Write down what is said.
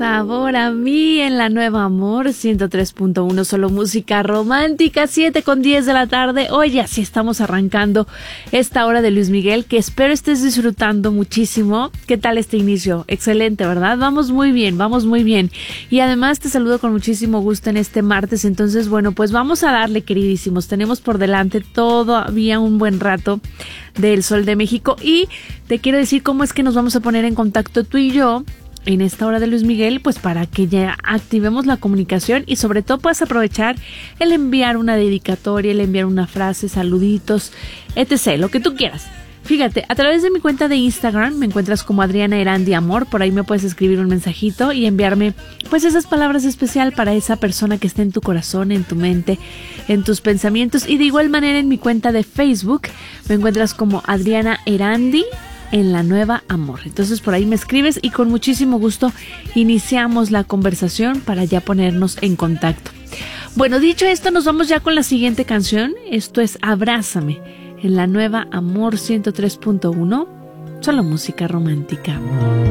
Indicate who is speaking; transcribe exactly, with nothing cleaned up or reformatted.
Speaker 1: Sabor a mí en la Nueva Amor ciento tres punto uno, solo música romántica, siete con diez de la tarde. Oye, así estamos arrancando esta hora de Luis Miguel, que espero estés disfrutando muchísimo. ¿Qué tal este inicio? Excelente, ¿verdad? Vamos muy bien, vamos muy bien. Y además te saludo con muchísimo gusto en este martes. Entonces, bueno, pues vamos a darle, queridísimos. Tenemos por delante todavía un buen rato del Sol de México y te quiero decir cómo es que nos vamos a poner en contacto tú y yo en esta hora de Luis Miguel, pues para que ya activemos la comunicación y sobre todo puedas aprovechar el enviar una dedicatoria, el enviar una frase, saluditos, etcétera, lo que tú quieras. Fíjate, a través de mi cuenta de Instagram me encuentras como Adriana Erandi Amor, por ahí me puedes escribir un mensajito y enviarme pues esas palabras especial para esa persona que está en tu corazón, en tu mente, en tus pensamientos. Y de igual manera en mi cuenta de Facebook me encuentras como Adriana Erandi en la Nueva Amor. Entonces por ahí me escribes y con muchísimo gusto iniciamos la conversación para ya ponernos en contacto. Bueno, dicho esto, nos vamos ya con la siguiente canción. Esto es Abrázame en la Nueva Amor ciento tres punto uno, solo música romántica.